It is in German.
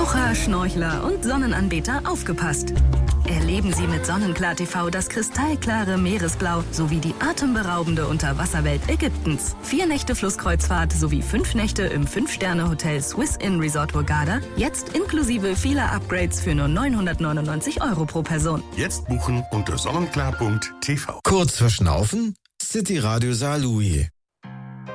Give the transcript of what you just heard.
Taucher, Schnorchler und Sonnenanbeter aufgepasst. Erleben Sie mit Sonnenklar TV das kristallklare Meeresblau sowie die atemberaubende Unterwasserwelt Ägyptens. 4 Nächte Flusskreuzfahrt sowie 5 Nächte im 5-Sterne-Hotel Swiss Inn Resort Hurghada. Jetzt inklusive vieler Upgrades für nur 999 € pro Person. Jetzt buchen unter sonnenklar.tv. Kurz verschnaufen? City Radio Saarlouis.